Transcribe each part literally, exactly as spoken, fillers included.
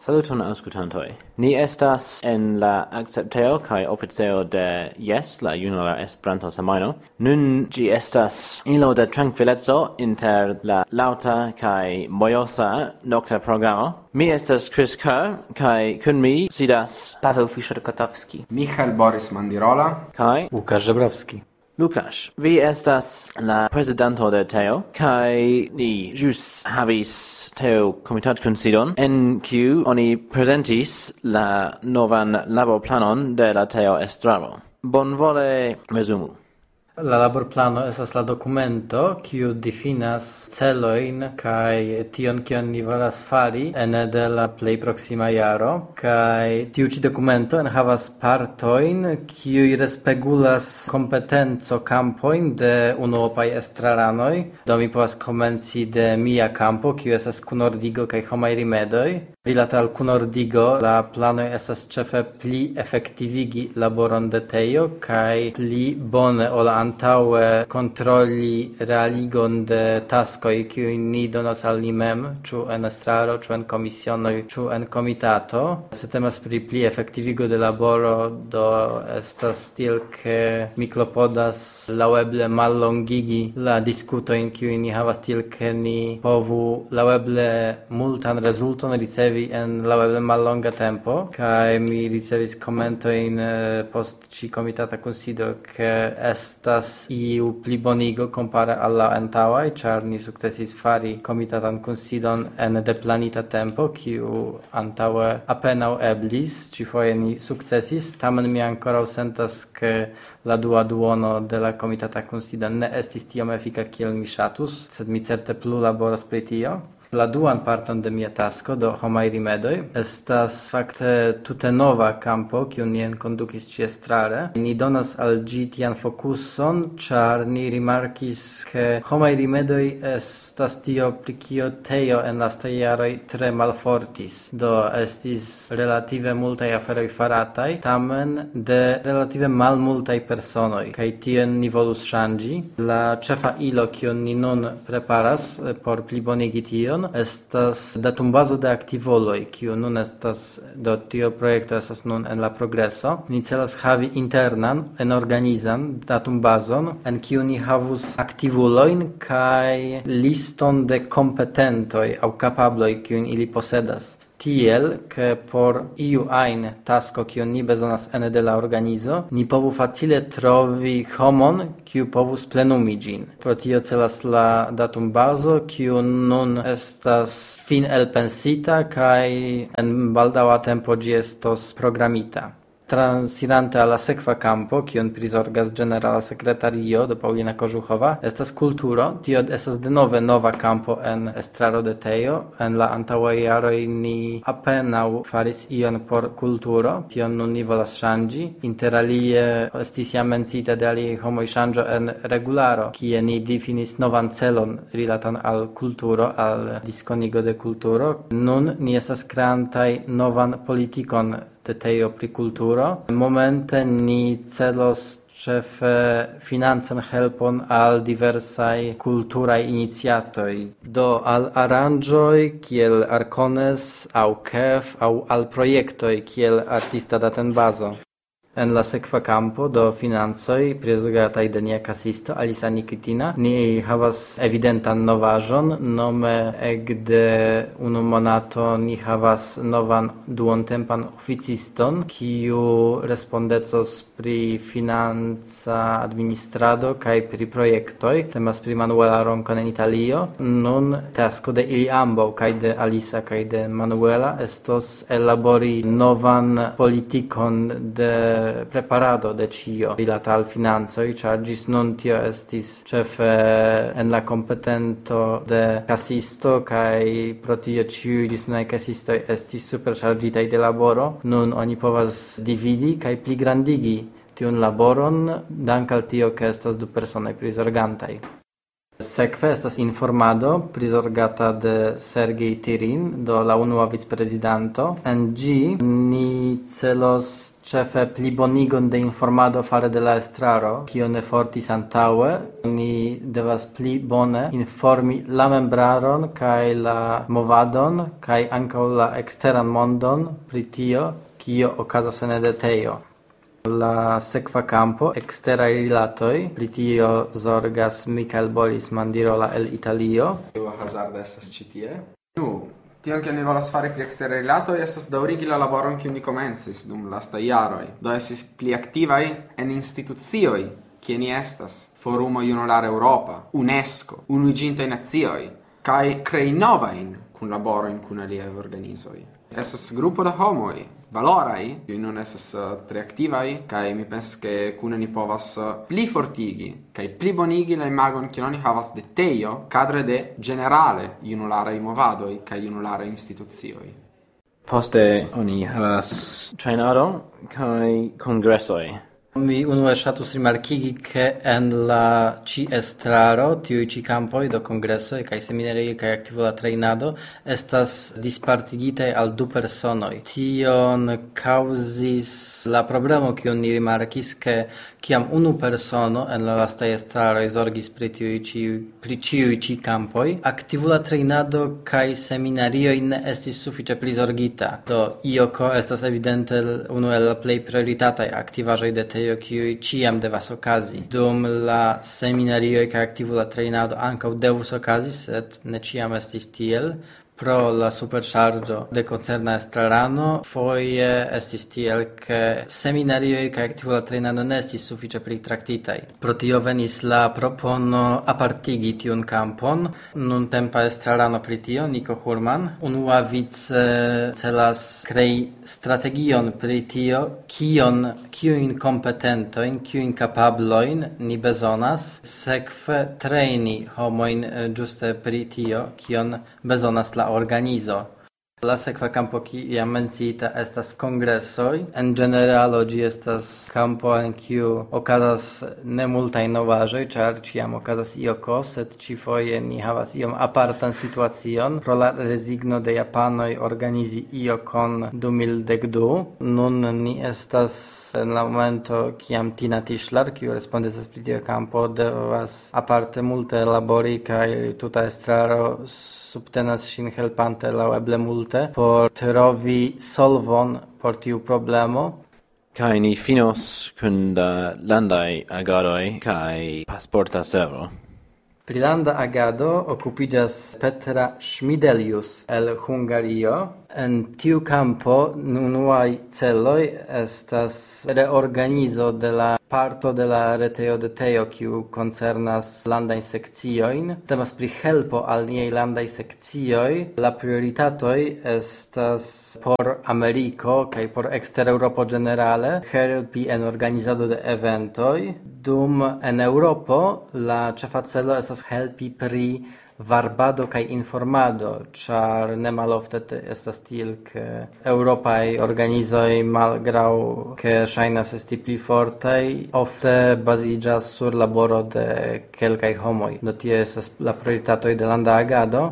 Saluton auscultantoi. Ni estas en la accepteo kai officio de Yes, la Junula Esperanto Semaino. Nun gi estas ilo de tranquilezzo inter la lauta kai mojosa nocta programo. Mi estas Chris Kerr, kai kun mi sidas Paweł Fischer-Kotowski, Michal Borys Mandirola, kai Łukasz Żebrowski. Lukasz, vi estas la presidento de Teo, kai ni jus havis Teo komitatkunsidon, en kiu oni presentis la novan laborplanon de la Teo estraro. Bonvole resumu. La laborplano estas la dokumento kiu difinas celojn kaj tion kion ni volas fari ene de la plej proksima jaro, kaj tiu ĉi dokumento enhavas partojn kiuj respegulas kompetenco kampojn de unuopaj estraranoj. Do mi povas komenci de mia kampo, kiu estas kunordigo kaj homaj rimedoj. Rilate al kunordigo, la planoj estas ĉefe pli efektivigi laboron de Teo kaj pli bone ol antaŭe kontroli realigon de taskoj kiujn ni donas al ni mem, ĉu en estraro, ĉu en komisionoj, ĉu en komitato. Se temas pri pli efektivigo de laboro, do estas tiel ke mi klopodas laŭeble mallongigi la diskutojn kiujn ni havas, tiel ke ni povu laŭeble multan rezulton ricevi en laŭeble mallonga tempo, kaj mi ricevis komentojn post ĉi komitata kunsido ke estas iu plibonigo kompare al la antaŭaj, ĉar ni sukcesis fari komitatan kunsidon en deplanita tempo, kiu antaŭe apenaŭ eblis. Ĉifoje ni sukcesis, tamen mi ankoraŭ sentas ke la dua duono de la komitata kunsido ne estis tiom efika kiel mi ŝatus, sed mi certe plu laboros pri tio. La duan parton de mia tasko, do homaj rimedoj, estas fakte tute nova kampo, kiun ni enkondukis ĉiestrare. Ni donas al ĝi tian fokuson, ĉar ni rimarkis, ke homaj rimedoj estas tio, pri kio Teo en lastaj jaroj tre malfortis. Do estis relative multaj aferoj farataj, tamen de relative malmultaj personoj, kaj tion ni volus ŝanĝi. La ĉefa ilo, kiun ni nun preparas por plibonigi tion, estas datumbazo de aktivoloj, kiu nun estas, do tio projekto estas nun en la progreso. Ni celas havi internan, enorganizan datumbazon, en kiu ni havus aktivulojn kaj liston de kompetentoj aŭ kapabloj, kiujn ili posedas. Tiel, ke por iu ajn tasko, kiun ni bezonas ene de la organizo, ni povu facile trovi homon, kiu povus plenumi ĝin. Pro tio celas la datumbazo, kiu nun estas fin elpensita kaj en baldaŭa tempo ĝi estos programita. Transirante alla sekva kampo, kiun prizorgas ĝenerala sekretario de Paulina Kożuchowa, estas kulturo. Tio estas denove nova kampo en estraro de Teo. En la antaŭaj jaroj ni apenaŭ faris ion por kulturo. Tion nun ni volas ŝanĝi. Interalie estis jam menciita de aliaj homoj ŝanĝo en regularo, kie ni difinis novan celon rilatan al kulturo, al diskonigo de kulturo. Nun ni estas kreantaj novan politikon de Teo pri kulturo. Momente ni celos ĉefe financan helpon al diversaj kulturaj iniciatoj, do al aranĝoj kiel Arcones aŭ Kef aŭ al projektoj kiel Artista Datenbazo. En la sekva kampo, do financoj, prizorgataj de nia kasisto Alisa Nikitina, ni havas evidentan novaĵon, nome ekde unu monato ni havas novan duontempan oficiston, kiu respondecos pri financa administrado kaj pri projektoj. Temas pri Manuela Roncon en Italio. Nun tasko de ili ambaŭ, kaj de Alisa kaj de Manuela, estos elabori novan politikon de preparado de ĉio rilata al financoj, ĉar ĝis nun tio estis ĉefe en la kompetento de kasisto, kaj pro tio ĉiuj ĝis nunaj kasistoj estis superŝarĝitaj de laboro. Nun oni povas dividi kaj pligrandigi tiun laboron, dank al tio, ke estas du personoj prizorgantaj. Sekve estas informado prizorgata de Sergej Tirin do la unua vicprezidanto. En ĝi ni celos ĉefe plibonigon de informado fare de la estraro, kio ne fortis antaŭe. Ni devas pli bone informi la membraron kaj la movadon kaj ankaŭ la eksteran mondon pri tio, kio okazas en retejo. La sekva campo, eksteraj rilatoj, pri tio zorgas Michael Boris Mandirola el Italio. Io hazarda estas ĉi tie. Nu, tion kion ni volas fari pri eksteraj rilatoj estas daŭrigi la laboron kiun ni komencis dum lastaj jaroj. Do estis pli aktivaj en institucioj, kie ni estas, Forumo Junulara Eŭropa, UNESCO, Unuiĝintaj Nacioj, kaj krei novajn kunlaborojn kun aliaj organizoj. Estas grupo da homoj, valorai, kiuj nun estas uh, tre aktivaj, kaj mi pensas ke kune ni povas uh, pli fortigi kaj pli bonigi la imagon kiun oni havas de tejo kadre de ĝenerale junularaj movadoj kaj junularaj institucioj. Poste oni havas trejnado kaj kongresoj. Mi unue ŝatus rimarkigi, ke en la ĉi estraro tiuj ĉi kampoj do kongresoj kaj seminarioj kaj aktivola trejnado estas dispartigitaj al du personoj. Tion kaŭzis la problemo, kiun ni rimarkis, ke kiam unu persono en la lastaj estraroj zorgis pri tiuj ĉi pri ĉiuj ĉi kampoj, aktivola trejnado kaj seminarioj ne estis sufiĉe prizorgita. Do I O K estas evidente unu el la plej prioritataj aktivaĵoj de tejo, kiuj ĉiam devas okazi. Dum la seminarioj kaj aktivola trejnado ankaŭ devus okazi, sed ne ĉiam estis tiel. Pro la superŝarĝo de koncerna estrarano, foje estis tiel, ke seminarioj kaj aktivola trejnado ne estis sufiĉe pritraktitaj. Pro tio venis la propono apartigi tiun kampon. Nuntempa estrarano pri tio, Niko Hurman, unuavice celas krei strategion pri tio, kion, kiujn kompetentojn, kiujn kapablojn ni bezonas, sekve trejni homojn ĝuste pri tio, kion bezonas la organizo. La sekva campo kiam menciita estas kongresoj. En generalo ĝi estas campo en kiu okazas ne multaj novaĵoj, ĉar ĉiam okazas I O K, sed ĉifoje ni havas iom apartan situacion pro la rezigno de japanoj organizi I O K du mil dek du. Nun ni estas en la momento kiam Tina Tischler, kiu respondecas pri tiu campo, devas aparte multe labori kaj tuta estraro subtenas ŝin helpante laŭeble multe por trovi solvon por tiu problemo. Kaj ni finos kun la landaj agadoj kaj pasporta servo. Pri landa agado okupiĝas Petra Schmidelius el Hungario. En tiu campo unuaj celoj estas reorganizo de la parto de la retejo de Tejo, kiu koncernas landajn sekciojn. Temas pri helpo al niaj landaj sekcioj. La prioritatoj estas por Ameriko kaj por ekstereŭropo ĝenerale helpi en organizado de eventoj. Dum en Eŭropo la ĉefa celo estas helpi pri varbado kaj informado, ĉar ne malofte estas tiel, ke eŭropaj organizoj, malgraŭ ke ŝajnas esti pli fortaj, ofte baziĝas sur laboro de kelkaj homoj. Do tie estas la prioritatoj de landa agado.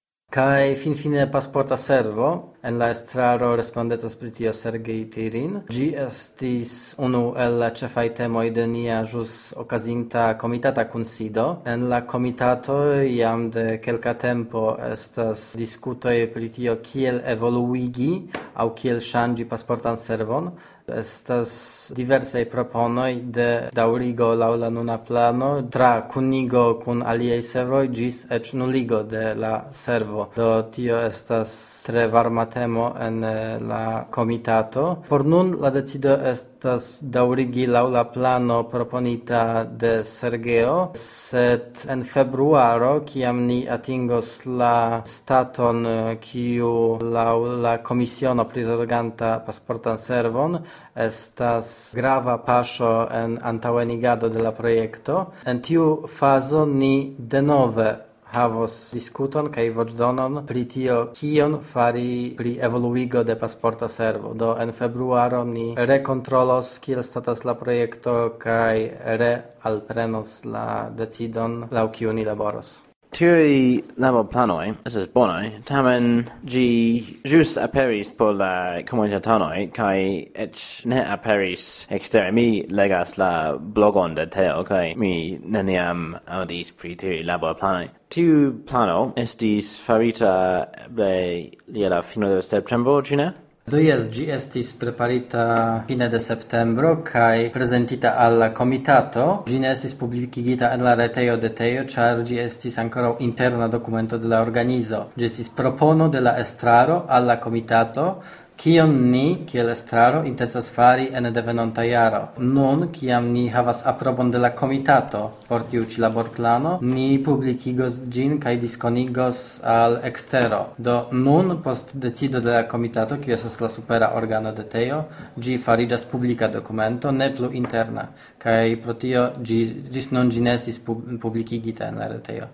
Kaj finfine pasporta servo. En la estraro respondecas pri tio Sergej Tirin. Ĝi estis unu el la ĉefaj temoj de nia ĵus okazinta komitata kunsido. En la komitato jam de kelka tempo estas diskutoj pri tio, kiel evoluigi aŭ kiel ŝanĝi pasportan servon. Estas diversaj proponoj de daŭrigo laŭ la nuna plano, tra kunigo kun aliaj servoj ĝis eĉ nuligo de la servo. Do tio estas tre varma temo en la komitato. Por nun la decido estas daŭrigi laŭ la plano proponita de Sergeo, sed en februaro, kiam ni atingos la staton kiu laŭ la komisiono prizorganta pasportan servon, estas grava paŝo en antaŭenigado de la projekto. En tiu fazo ni denove havos diskuton kaj voĉdonon pri tio kion fari pri evoluigo de pasporta servo. Do en februaro ni rekontrolos kiel statas la projekto kaj realprenos la decidon laŭ kiu ni laboros. Tiui laborplanoi, esas bonoi, tamen gi jus aperis por la comunitatanoi, kai ec ne aperis extere. Mi legas la blogon de Teo, kai mi neniam audis pri tiui laborplanoi. Tiu plano estis farita ble lia la fino de septembro, cine? Do jes, ĝi estis preparita fine de septembro kaj prezentita al la komitato. Ĝi ne estis publikigita en la retejo de Teo, ĉar ĝi estis ankoraŭ interna dokumento de la organizo. Ĝi estis propono de la estraro al la komitato, kion ni, kiel estraro, intencas fari ene de venonta jaro. Nun, kiam ni havas aprobon de la komitato por tiu ĉi laborplano, ni publikigos ĝin kaj diskonigos al ekstero. Do nun, post decido de la komitato, kiu estas la supera organo de Teo, ĝi fariĝas publika dokumento, ne plu interna. Kaj pro tio ĝi ĝis nun ĝi ne estis publikigita en la retejo.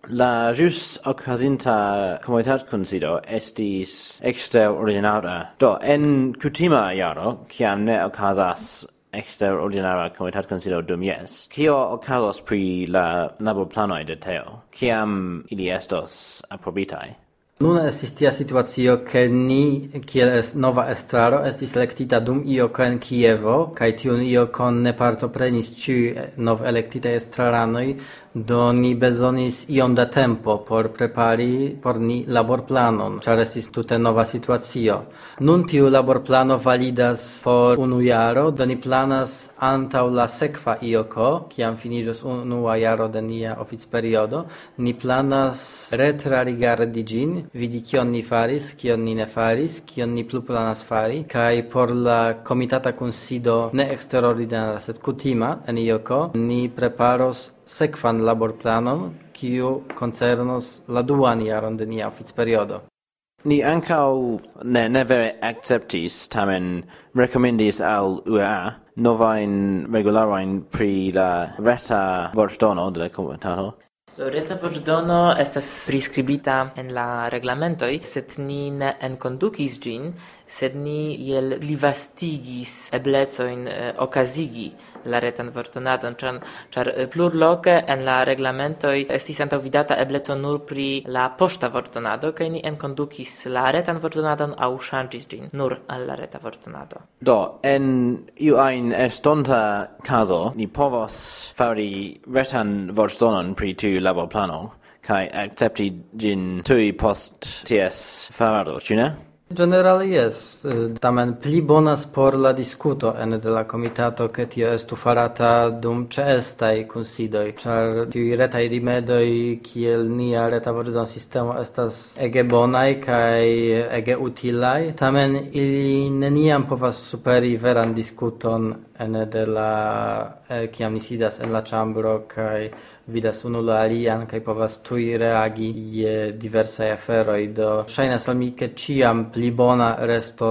La jus okazinta komitatkunsido estis eksterordinara. Do, en kutima jaro, kiam ne okazas eksterordinara komitatkunsido dum jes, kio okazos pri la laborplanoj de Teo, kiam ili estos aprobitaj? Nun estis tia situacio, ke ni, kiel es nova estraro, estis elektita dum ioko en Kievo, kaj tiun iokon ne partoprenis ĉiuj nov elektitaj estraranoj, do ni bezonis iom da tempo por prepari por ni laborplanon, ĉar estis tute nova situacio. Nun tiu laborplano validas por unu jaro, do ni planas antaŭ la sekva ioko, kiam finiĝos unua jaro de nia oficperiodo, ni planas retrarigardi ĝin, vidi kion ni faris, kion ni ne faris, kion ni plu planas fari, kaj por la komitata kunsido ne eksterordinara, sed kutima en ioko, ni preparos sekvan laborplanon, kiu koncernos la duan jaron de nia oficperiodo. Ni ankaŭ ne, ne vere akceptis, tamen rekomendis al U E A novajn regularojn pri la reta voĉdono de la komitato. Reta voĉdono estas priskribita en la reglamentoj, sed ni ne enkondukis ĝin, sed ni iel plivastigis eblecojn eh, okazigi la retan voĉdonadon, ĉar, ĉar plurloke en la reglamentoj estis antaŭvidata ebleco nur pri la poŝta voĉdonado, kaj ni enkondukis la retan voĉdonadon aŭ ŝanĝis ĝin nur al la reta voĉdonado. Do, en iu ajn estonta kazo, ni povos fari retan voĉdonon pri tiu laborplano, kaj akcepti ĝin tuj post ties farado, ĉu ne? Generale yes, tamen pli bonas por la diskuto ene de la komitato, ke tio estu farata dum ĉeestaj kunsidoj, ĉar tiuj retaj rimedoj kiel nia reta voĉdon-sistemo estas ege bonaj kaj ege utilaj, tamen ili neniam povas superi veran diskuton ene de la eh, kiam ni sidas en la ĉambro kaj vidas unu la alian kaj povas tuj reagi je diversaj aferoj. Do ŝajnas al mi, ke ĉiam pli bona resto